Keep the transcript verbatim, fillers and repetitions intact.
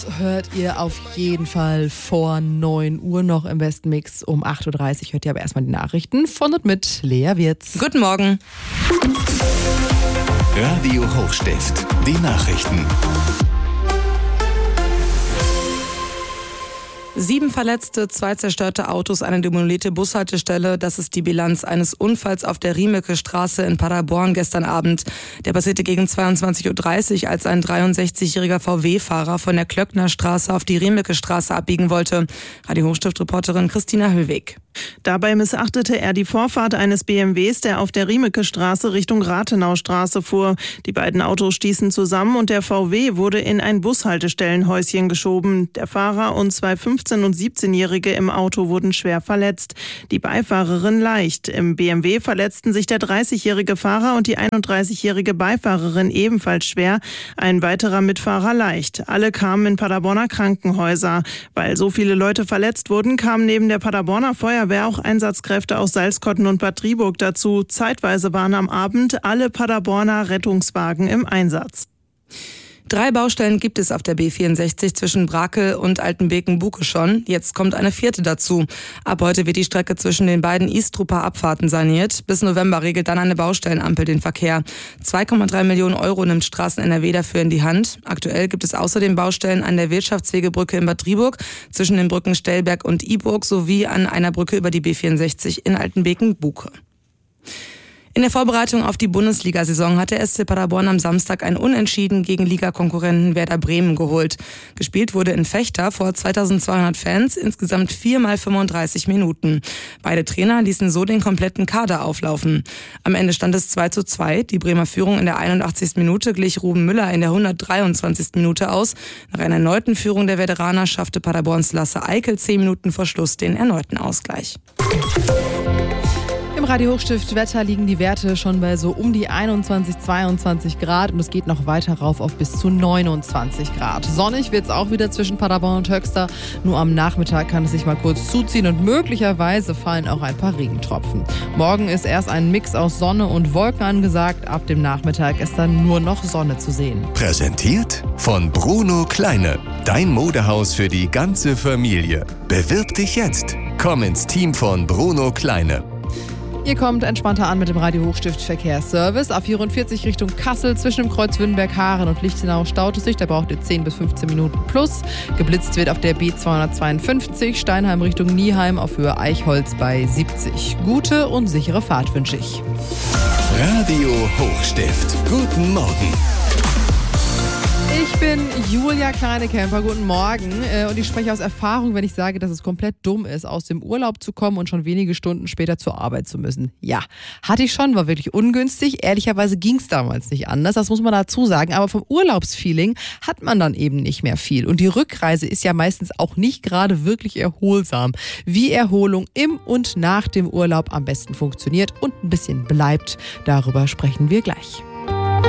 Hört ihr auf jeden Fall vor neun Uhr noch im Westenmix. Um acht Uhr dreißig hört ihr aber erstmal die Nachrichten von und mit Lea Wirz. Guten Morgen. Radio Hochstift, die Nachrichten. Sieben Verletzte, zwei zerstörte Autos, eine demolierte Bushaltestelle. Das ist die Bilanz eines Unfalls auf der Riemeke-Straße in Paderborn gestern Abend. Der passierte gegen zweiundzwanzig Uhr dreißig, als ein dreiundsechzigjähriger V W-Fahrer von der Klöcknerstraße auf die Riemeke-Straße abbiegen wollte. Radio Hochstift-Reporterin Christina Höllweg. Dabei missachtete er die Vorfahrt eines B M Ws, der auf der Riemeke-Straße Richtung Rathenaustraße fuhr. Die beiden Autos stießen zusammen und der V W wurde in ein Bushaltestellenhäuschen geschoben. Der Fahrer und zwei fünfzehn- und siebzehnjährige im Auto wurden schwer verletzt. Die Beifahrerin leicht. Im B M W verletzten sich der dreißigjährige Fahrer und die einunddreißigjährige Beifahrerin ebenfalls schwer. Ein weiterer Mitfahrer leicht. Alle kamen in Paderborner Krankenhäuser. Weil so viele Leute verletzt wurden, kamen neben der Paderborner Feuerwehr auch Einsatzkräfte aus Salzkotten und Bad Driburg dazu. Zeitweise waren am Abend alle Paderborner Rettungswagen im Einsatz. Drei Baustellen gibt es auf der B vierundsechzig zwischen Brakel und Altenbeken-Buke schon. Jetzt kommt eine vierte dazu. Ab heute wird die Strecke zwischen den beiden Istruper Abfahrten saniert. Bis November regelt dann eine Baustellenampel den Verkehr. zwei Komma drei Millionen Euro nimmt Straßen N R W dafür in die Hand. Aktuell gibt es außerdem Baustellen an der Wirtschaftswegebrücke in Bad Driburg, zwischen den Brücken Stellberg und Iburg sowie an einer Brücke über die B vierundsechzig in Altenbeken-Buke. In der Vorbereitung auf die Bundesliga-Saison hat der S C Paderborn am Samstag ein Unentschieden gegen Ligakonkurrenten Werder Bremen geholt. Gespielt wurde in Vechta vor zweitausendzweihundert Fans, insgesamt vier mal fünfunddreißig Minuten. Beide Trainer ließen so den kompletten Kader auflaufen. Am Ende stand es zwei zu zwei. Die Bremer Führung in der einundachtzigsten Minute glich Ruben Müller in der hundertdreiundzwanzigsten Minute aus. Nach einer erneuten Führung der Veteraner schaffte Paderborns Lasse Eikel zehn Minuten vor Schluss den erneuten Ausgleich. Im Radio Hochstift Wetter liegen die Werte schon bei so um die einundzwanzig, zweiundzwanzig Grad und es geht noch weiter rauf auf bis zu neunundzwanzig Grad. Sonnig wird es auch wieder zwischen Paderborn und Höxter. Nur am Nachmittag kann es sich mal kurz zuziehen und möglicherweise fallen auch ein paar Regentropfen. Morgen ist erst ein Mix aus Sonne und Wolken angesagt. Ab dem Nachmittag ist dann nur noch Sonne zu sehen. Präsentiert von Bruno Kleine. Dein Modehaus für die ganze Familie. Bewirb dich jetzt. Komm ins Team von Bruno Kleine. Ihr kommt entspannter an mit dem Radio Hochstift Verkehrsservice. A vierundvierzig Richtung Kassel zwischen dem Kreuz Wünnberg-Haaren und Lichtenau staut es sich. Da braucht ihr zehn bis fünfzehn Minuten plus. Geblitzt wird auf der B zweihundertzweiundfünfzig Steinheim Richtung Nieheim auf Höhe Eichholz bei siebzig. Gute und sichere Fahrt wünsche ich. Radio Hochstift. Guten Morgen. Ich bin Julia Kleinekemper, guten Morgen. Und ich spreche aus Erfahrung, wenn ich sage, dass es komplett dumm ist, aus dem Urlaub zu kommen und schon wenige Stunden später zur Arbeit zu müssen. Ja, hatte ich schon, war wirklich ungünstig. Ehrlicherweise ging es damals nicht anders, das muss man dazu sagen. Aber vom Urlaubsfeeling hat man dann eben nicht mehr viel. Und die Rückreise ist ja meistens auch nicht gerade wirklich erholsam. Wie Erholung im und nach dem Urlaub am besten funktioniert und ein bisschen bleibt, darüber sprechen wir gleich.